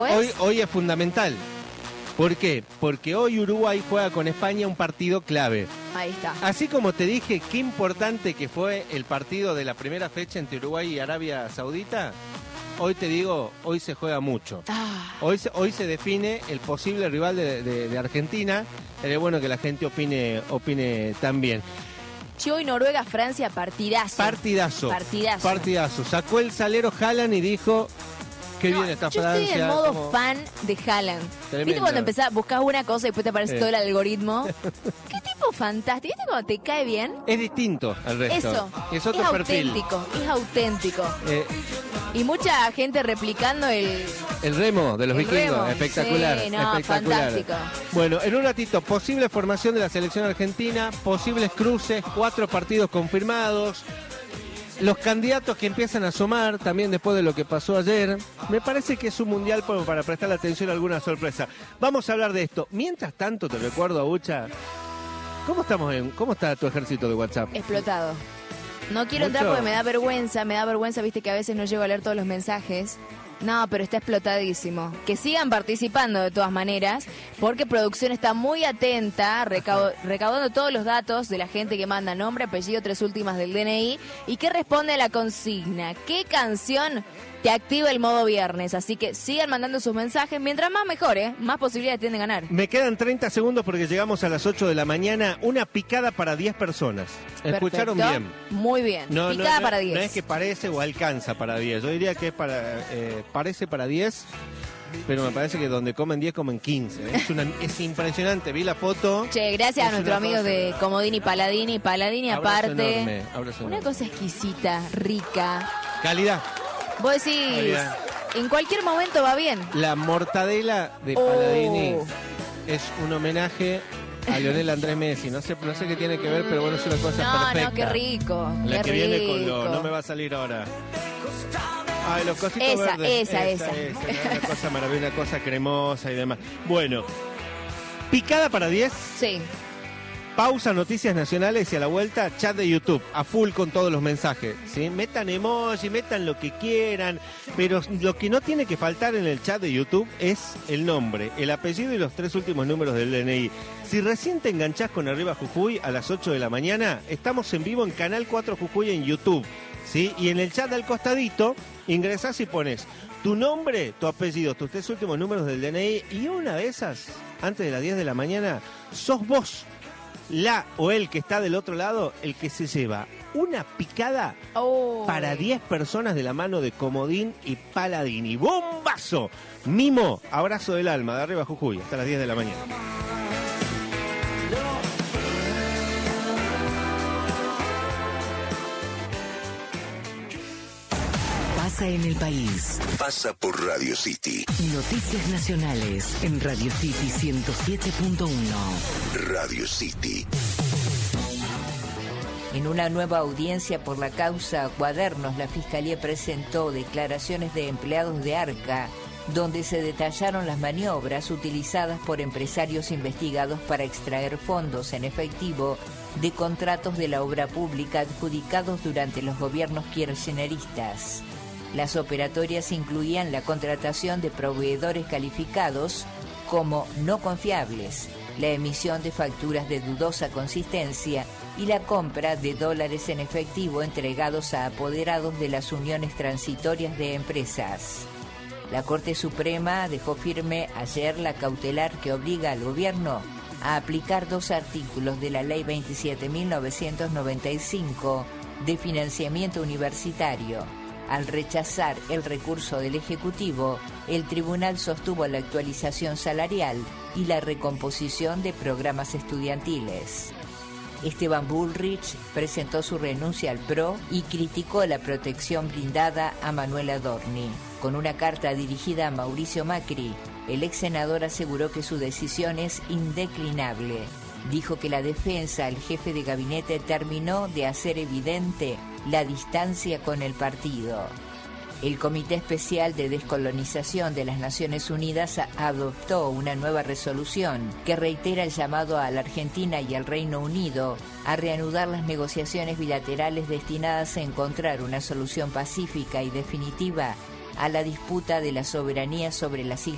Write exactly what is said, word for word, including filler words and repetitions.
hoy, hoy es fundamental. ¿Por qué? Porque hoy Uruguay juega con España un partido clave. Ahí está. Así como te dije, qué importante que fue el partido de la primera fecha entre Uruguay y Arabia Saudita, hoy te digo, hoy se juega mucho. Ah. Hoy se, hoy se define el posible rival de, de, de Argentina. Es bueno que la gente opine, opine también. Che, hoy Noruega, Francia, partidazo. Partidazo. Partidazo. Partidazo. Sacó el salero Haaland y dijo... Qué no, bien está yo Francia. estoy en modo como... fan de Haaland. Tremendo. ¿Viste cuando empezás, buscás una cosa y después te aparece Sí. todo el algoritmo? Qué tipo fantástico. ¿Viste cuando te cae bien? Es distinto al resto. Eso. Es otro es perfil. auténtico. Es auténtico. Eh, Y mucha gente replicando el... el remo de los El vikingos. remo. Espectacular. Sí, no, espectacular. fantástico. Bueno, en un ratito, posible formación de la selección argentina, posibles cruces, cuatro partidos confirmados. Los candidatos que empiezan a asomar también después de lo que pasó ayer. Me parece que es un mundial como para prestar atención a alguna sorpresa. Vamos a hablar de esto. Mientras tanto, te recuerdo, Abucha, ¿cómo estamos en, cómo está tu ejército de WhatsApp? Explotado. No quiero Mucho. entrar porque me da vergüenza, me da vergüenza, viste que a veces no llego a leer todos los mensajes. No, pero está explotadísimo. Que sigan participando de todas maneras, porque producción está muy atenta, recau- recaudando todos los datos de la gente que manda nombre, apellido, tres últimas del D N I, y que responde a la consigna. ¿Qué canción te activa el modo viernes? Así que sigan mandando sus mensajes, mientras más mejor, ¿eh? Más posibilidades tienen de ganar. Me quedan treinta segundos porque llegamos a las ocho de la mañana. Una picada para diez personas. ¿Escucharon Perfecto. bien? Muy bien. No, no, Picada no, para diez. No es que parece o alcanza para diez. Yo diría que es para eh, parece para diez, pero me parece que donde comen diez comen quince. ¿eh? Es, una, es impresionante. Vi la foto. Che, gracias Es a nuestro una amigo cosa- de Comodini Paladini. Paladini Abrazo aparte. enorme, abrazo Una enorme. cosa exquisita, rica. Calidad. Vos decís, Calidad. en cualquier momento va bien. La mortadela de Oh. Paladini es un homenaje a Lionel Andrés Messi. No sé, no sé qué tiene que ver, pero bueno, es una cosa No, perfecta. no, qué rico. La qué que viene con rico. lo... No me va a salir ahora. Ay, los cositos Esa, verdes. esa, esa. Una cosa maravillosa, una cosa cremosa y demás. Bueno, picada para diez. Sí. Pausa, noticias nacionales y a la vuelta, chat de YouTube, a full con todos los mensajes. ¿Sí? Metan emoji, metan lo que quieran, pero lo que no tiene que faltar en el chat de YouTube es el nombre, el apellido y los tres últimos números del D N I. Si recién te enganchás con Arriba Jujuy a las ocho de la mañana, estamos en vivo en Canal cuatro Jujuy en YouTube. ¿Sí? Y en el chat al costadito, ingresás y pones tu nombre, tu apellido, tus tres últimos números del D N I, y una de esas, antes de las diez de la mañana, sos vos, la o el que está del otro lado, el que se lleva una picada Oh. para diez personas de la mano de Comodín y Paladini. ¡Bombazo! Mimo, abrazo del alma, de Arriba Jujuy, hasta las diez de la mañana. Pasa en el país. Pasa por Radio City. Noticias nacionales en Radio City ciento siete punto uno. Radio City. En una nueva audiencia por la causa Cuadernos, la Fiscalía presentó declaraciones de empleados de Arca, donde se detallaron las maniobras utilizadas por empresarios investigados para extraer fondos en efectivo de contratos de la obra pública adjudicados durante los gobiernos kirchneristas. Las operatorias incluían la contratación de proveedores calificados como no confiables, la emisión de facturas de dudosa consistencia y la compra de dólares en efectivo entregados a apoderados de las uniones transitorias de empresas. La Corte Suprema dejó firme ayer la cautelar que obliga al gobierno a aplicar dos artículos de la Ley veintisiete mil novecientos noventa y cinco de financiamiento universitario. Al rechazar el recurso del Ejecutivo, el tribunal sostuvo la actualización salarial y la recomposición de programas estudiantiles. Esteban Bullrich presentó su renuncia al P R O y criticó la protección brindada a Manuel Adorni. Con una carta dirigida a Mauricio Macri, el ex senador aseguró que su decisión es indeclinable. Dijo que la defensa al jefe de gabinete terminó de hacer evidente la distancia con el partido. El Comité Especial de Descolonización de las Naciones Unidas adoptó una nueva resolución que reitera el llamado a la Argentina y al Reino Unido a reanudar las negociaciones bilaterales destinadas a encontrar una solución pacífica y definitiva a la disputa de la soberanía sobre las islas